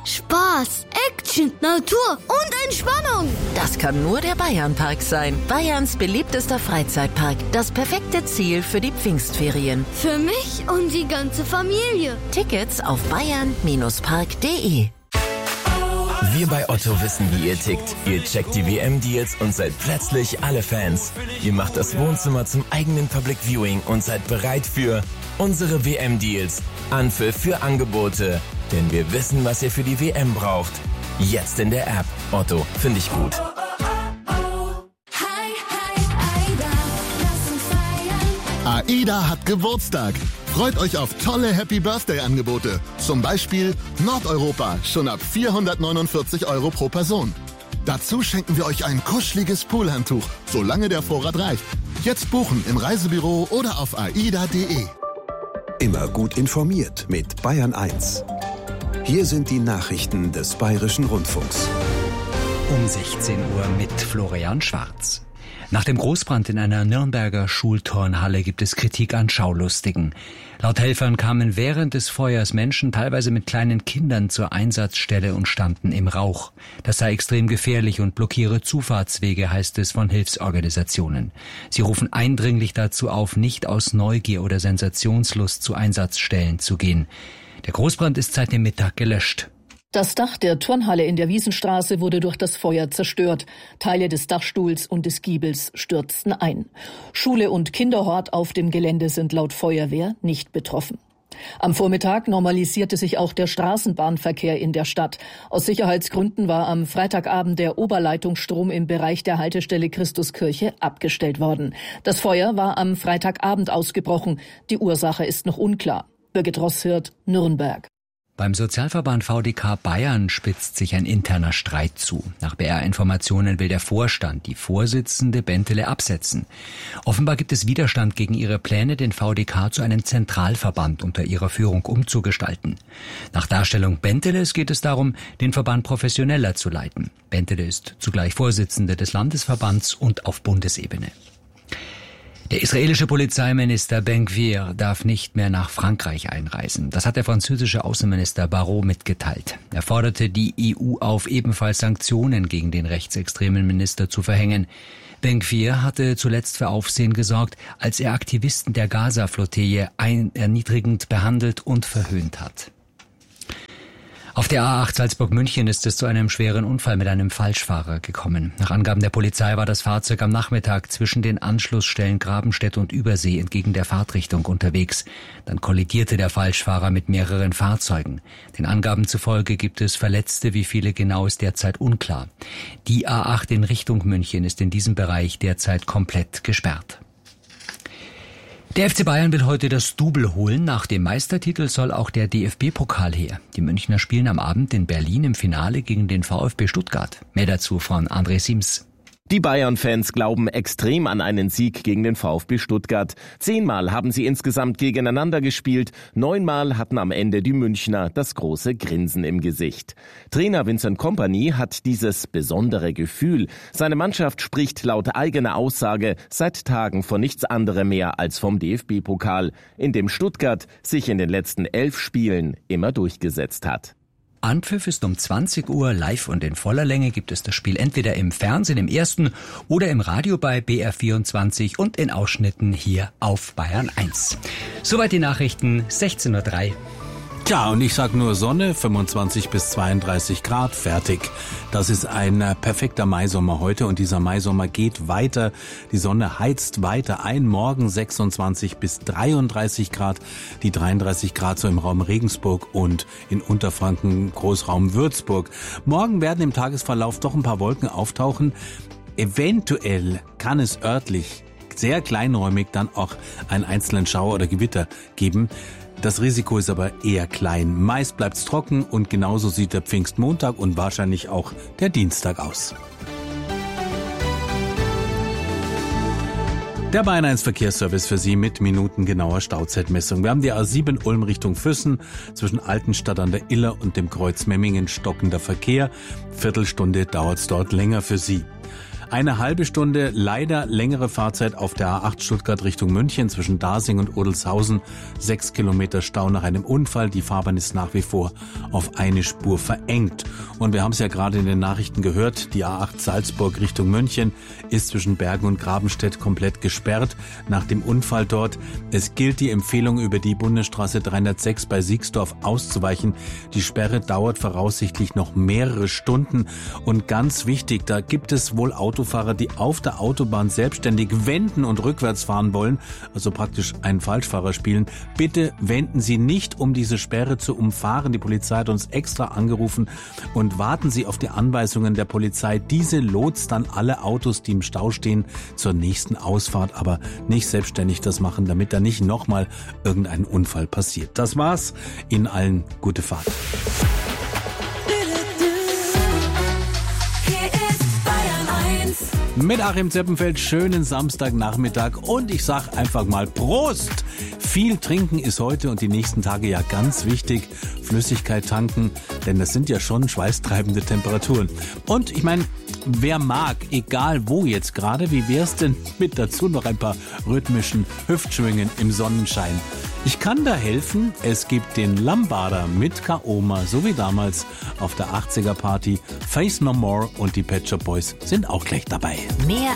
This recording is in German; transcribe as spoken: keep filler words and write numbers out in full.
Spaß, Action, Natur und Entspannung. Das kann nur der Bayernpark sein. Bayerns beliebtester Freizeitpark. Das perfekte Ziel für die Pfingstferien. Für mich und die ganze Familie. Tickets auf bayern Park punkt de. Wir bei Otto wissen, wie ihr tickt. Ihr checkt die W M-Deals und seid plötzlich alle Fans. Ihr macht das Wohnzimmer zum eigenen Public Viewing und seid bereit für unsere W M-Deals. Anpfiff für Angebote. Denn wir wissen, was ihr für die W M braucht. Jetzt in der App. Otto, finde ich gut. AIDA hat Geburtstag. Freut euch auf tolle Happy-Birthday-Angebote. Zum Beispiel Nordeuropa, schon ab vierhundertneunundvierzig Euro pro Person. Dazu schenken wir euch ein kuscheliges Poolhandtuch, solange der Vorrat reicht. Jetzt buchen im Reisebüro oder auf aida punkt de. Immer gut informiert mit Bayern eins. Hier sind die Nachrichten des Bayerischen Rundfunks. Um sechzehn Uhr mit Florian Schwarz. Nach dem Großbrand in einer Nürnberger Schulturnhalle gibt es Kritik an Schaulustigen. Laut Helfern kamen während des Feuers Menschen, teilweise mit kleinen Kindern, zur Einsatzstelle und standen im Rauch. Das sei extrem gefährlich und blockiere Zufahrtswege, heißt es von Hilfsorganisationen. Sie rufen eindringlich dazu auf, nicht aus Neugier oder Sensationslust zu Einsatzstellen zu gehen. Der Großbrand ist seit dem Mittag gelöscht. Das Dach der Turnhalle in der Wiesenstraße wurde durch das Feuer zerstört. Teile des Dachstuhls und des Giebels stürzten ein. Schule und Kinderhort auf dem Gelände sind laut Feuerwehr nicht betroffen. Am Vormittag normalisierte sich auch der Straßenbahnverkehr in der Stadt. Aus Sicherheitsgründen war am Freitagabend der Oberleitungsstrom im Bereich der Haltestelle Christuskirche abgestellt worden. Das Feuer war am Freitagabend ausgebrochen. Die Ursache ist noch unklar. Birgit Rosshirt, Nürnberg. Beim Sozialverband V D K Bayern spitzt sich ein interner Streit zu. Nach B R-Informationen will der Vorstand die Vorsitzende Bentele absetzen. Offenbar gibt es Widerstand gegen ihre Pläne, den V D K zu einem Zentralverband unter ihrer Führung umzugestalten. Nach Darstellung Benteles geht es darum, den Verband professioneller zu leiten. Bentele ist zugleich Vorsitzende des Landesverbands und auf Bundesebene. Der israelische Polizeiminister Ben-Gvir darf nicht mehr nach Frankreich einreisen. Das hat der französische Außenminister Barrot mitgeteilt. Er forderte die E U auf, ebenfalls Sanktionen gegen den rechtsextremen Minister zu verhängen. Ben-Gvir hatte zuletzt für Aufsehen gesorgt, als er Aktivisten der Gaza-Flottille erniedrigend behandelt und verhöhnt hat. Auf der A acht Salzburg-München ist es zu einem schweren Unfall mit einem Falschfahrer gekommen. Nach Angaben der Polizei war das Fahrzeug am Nachmittag zwischen den Anschlussstellen Grabenstedt und Übersee entgegen der Fahrtrichtung unterwegs. Dann kollidierte der Falschfahrer mit mehreren Fahrzeugen. Den Angaben zufolge gibt es Verletzte, wie viele genau ist derzeit unklar. Die A acht in Richtung München ist in diesem Bereich derzeit komplett gesperrt. Der F C Bayern will heute das Double holen. Nach dem Meistertitel soll auch der D F B-Pokal her. Die Münchner spielen am Abend in Berlin im Finale gegen den VfB Stuttgart. Mehr dazu von André Sims. Die Bayern-Fans glauben extrem an einen Sieg gegen den VfB Stuttgart. Zehnmal haben sie insgesamt gegeneinander gespielt. Neunmal hatten am Ende die Münchner das große Grinsen im Gesicht. Trainer Vincent Kompany hat dieses besondere Gefühl. Seine Mannschaft spricht laut eigener Aussage seit Tagen von nichts anderem mehr als vom D F B-Pokal, in dem Stuttgart sich in den letzten elf Spielen immer durchgesetzt hat. Anpfiff ist um zwanzig Uhr. Live und in voller Länge gibt es das Spiel entweder im Fernsehen im ersten oder im Radio bei B R vierundzwanzig und in Ausschnitten hier auf Bayern eins. Soweit die Nachrichten, sechzehn Uhr drei. Tja, und ich sag nur Sonne, fünfundzwanzig bis zweiunddreißig Grad, fertig. Das ist ein äh, perfekter Maisommer heute und dieser Maisommer geht weiter. Die Sonne heizt weiter ein. Morgen sechsundzwanzig bis dreiunddreißig Grad, die dreiunddreißig Grad so im Raum Regensburg und in Unterfranken, Großraum Würzburg. Morgen werden im Tagesverlauf doch ein paar Wolken auftauchen. Eventuell kann es örtlich sehr kleinräumig dann auch einen einzelnen Schauer oder Gewitter geben. Das Risiko ist aber eher klein. Meist bleibt's trocken und genauso sieht der Pfingstmontag und wahrscheinlich auch der Dienstag aus. Der Bayern eins Verkehrsservice für Sie mit minutengenauer Stauzeitmessung. Wir haben die A sieben Ulm Richtung Füssen, zwischen Altenstadt an der Iller und dem Kreuz Memmingen stockender Verkehr. Viertelstunde dauert's dort länger für Sie. Eine halbe Stunde leider längere Fahrzeit auf der A acht Stuttgart Richtung München zwischen Dasing und Odelshausen. Sechs Kilometer Stau nach einem Unfall. Die Fahrbahn ist nach wie vor auf eine Spur verengt. Und wir haben es ja gerade in den Nachrichten gehört, die A acht Salzburg Richtung München ist zwischen Bergen und Grabenstedt komplett gesperrt nach dem Unfall dort. Es gilt die Empfehlung, über die Bundesstraße dreihundertsechs bei Siegsdorf auszuweichen. Die Sperre dauert voraussichtlich noch mehrere Stunden. Und ganz wichtig, da gibt es wohl Autofahrer, die auf der Autobahn selbstständig wenden und rückwärts fahren wollen, also praktisch einen Falschfahrer spielen. Bitte wenden Sie nicht, um diese Sperre zu umfahren. Die Polizei hat uns extra angerufen und warten Sie auf die Anweisungen der Polizei. Diese lotst dann alle Autos, die im Stau stehen, zur nächsten Ausfahrt, aber nicht selbstständig das machen, damit da nicht nochmal irgendein Unfall passiert. Das war's. Ihnen allen gute Fahrt. Mit Achim Zeppenfeld, schönen Samstagnachmittag und ich sag einfach mal Prost! Viel trinken ist heute und die nächsten Tage ja ganz wichtig. Flüssigkeit tanken, denn das sind ja schon schweißtreibende Temperaturen. Und ich meine, wer mag, egal wo jetzt gerade, wie wär's denn mit dazu noch ein paar rhythmischen Hüftschwingen im Sonnenschein? Ich kann da helfen. Es gibt den Lambada mit Kaoma, so wie damals auf der achtziger Party. Face No More und die Pet Shop Boys sind auch gleich dabei. Mehr